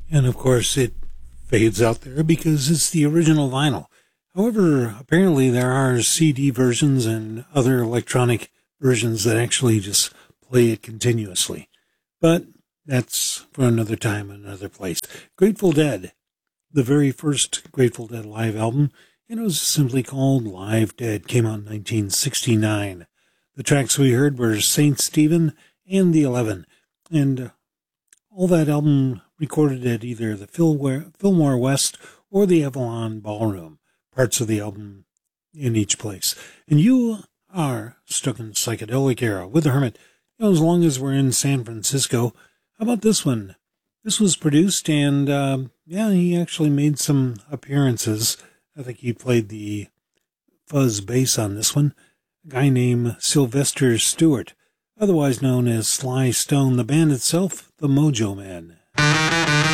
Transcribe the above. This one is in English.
And of course, it fades out there because it's the original vinyl. However, apparently there are CD versions and other electronic versions that actually just play it continuously. But that's for another time, another place. Grateful Dead, the very first Grateful Dead live album, and it was simply called Live Dead, came out in 1969. The tracks we heard were St. Stephen and The 11, and all that album recorded at either the Fillmore West or the Avalon Ballroom, parts of the album in each place. And you are stuck in the psychedelic era with the Hermit. As long as we're in San Francisco, how about this one? This was produced, and he actually made some appearances. I think he played the fuzz bass on this one. A guy named Sylvester Stewart, otherwise known as Sly Stone. The band itself, the Mojo Men.